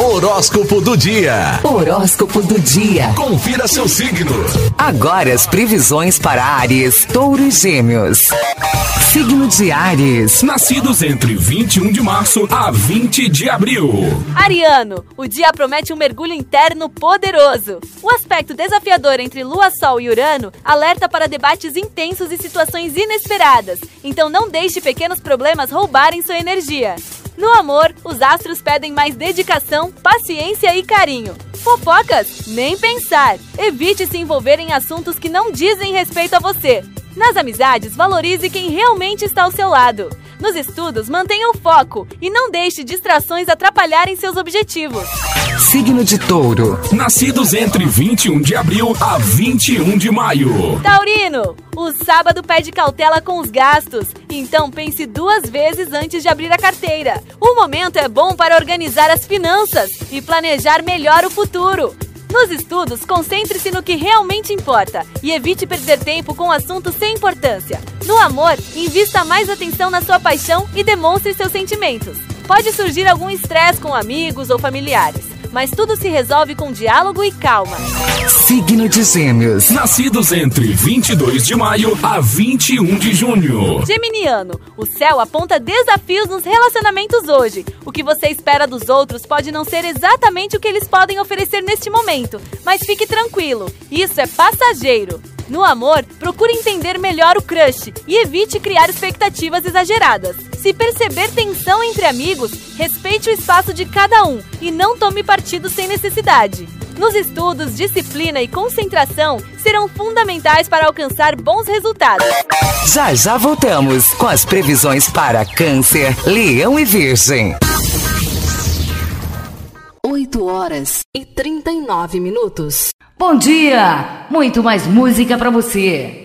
Horóscopo do dia. Horóscopo do dia. Confira seu signo. Agora as previsões para Áries, Touro e Gêmeos. Signo de Áries. Nascidos entre 21 de março a 20 de abril. Ariano, o dia promete um mergulho interno poderoso. O aspecto desafiador entre Lua, Sol e Urano alerta para debates intensos e situações inesperadas. Então não deixe pequenos problemas roubarem sua energia. No amor, os astros pedem mais dedicação, paciência e carinho. Fofocas? Nem pensar. Evite se envolver em assuntos que não dizem respeito a você. Nas amizades, valorize quem realmente está ao seu lado. Nos estudos, mantenha o foco e não deixe distrações atrapalharem seus objetivos. Signo de Touro. Nascidos entre 21 de abril a 21 de maio. Taurino, o sábado pede cautela com os gastos, então pense 2 vezes antes de abrir a carteira. O momento é bom para organizar as finanças e planejar melhor o futuro. Nos estudos, concentre-se no que realmente importa e evite perder tempo com assuntos sem importância. No amor, invista mais atenção na sua paixão e demonstre seus sentimentos. Pode surgir algum estresse com amigos ou familiares, mas tudo se resolve com diálogo e calma. Signo de Gêmeos. Nascidos entre 22 de maio a 21 de junho. Geminiano, o céu aponta desafios nos relacionamentos hoje. O que você espera dos outros pode não ser exatamente o que eles podem oferecer neste momento, mas fique tranquilo, isso é passageiro. No amor, procure entender melhor o crush e evite criar expectativas exageradas. Se perceber tensão entre amigos, respeite o espaço de cada um e não tome partido sem necessidade. Nos estudos, disciplina e concentração serão fundamentais para alcançar bons resultados. Já voltamos com as previsões para Câncer, Leão e Virgem. 8h39. Bom dia! Muito mais música pra você.